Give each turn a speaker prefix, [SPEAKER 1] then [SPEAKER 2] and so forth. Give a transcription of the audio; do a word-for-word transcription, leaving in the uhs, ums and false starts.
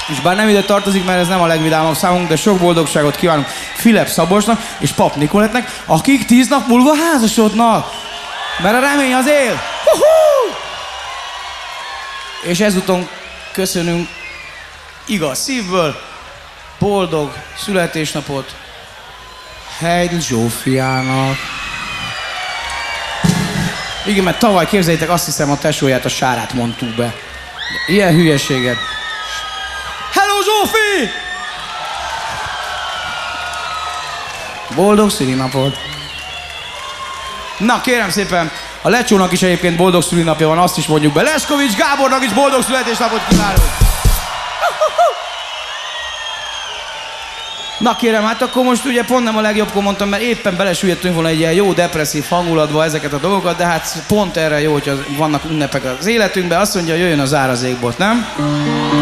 [SPEAKER 1] És bár nem ide tartozik, mert ez nem a legvidámabb számunk, de sok boldogságot kívánunk Filip Szabolcsnak és Pap Nikolettnek, akik tíz nap múlva házasodnak. Mert a remény az él. Uh-huh! És ezúton köszönünk igaz szívből boldog születésnapot Heidl Zsófiának. Igen, mert tavaly, képzeljétek, azt hiszem a tesóját, a Sárát mondtuk be. Ilyen hülyeséget. Hello, Zsófi! Boldog szülinapot! Na, kérem szépen, a Lecsónak is egyébként boldog szülinapja van, azt is mondjuk be. Leskovics Gábornak is boldog születésnapot kívánunk! Na kérem, hát akkor most ugye pont nem a legjobbkor mondtam, mert éppen belesüllyedtünk volna egy ilyen jó depresszív hangulatba ezeket a dolgokat, de hát pont erre jó, hogyha vannak ünnepek az életünkben. Azt mondja, jöjjön az árazékbot, nem?